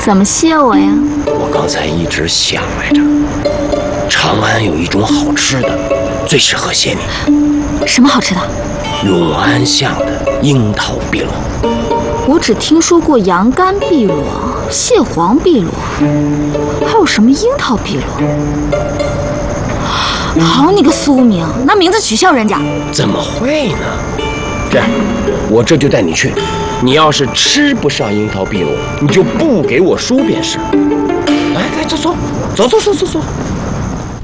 怎么谢我呀？ 我刚才一直想来着，长安有一种好吃的，最适合谢你。 什么好吃的？ 永安巷的樱桃碧螺。 我只听说过羊肝碧螺、蟹黄碧螺，还有什么樱桃碧螺？好你个苏明，那名字取笑人家。 怎么会呢？这样，我这就带你去。你要是吃不上樱桃碧螺，你就不给我说便是。来，走。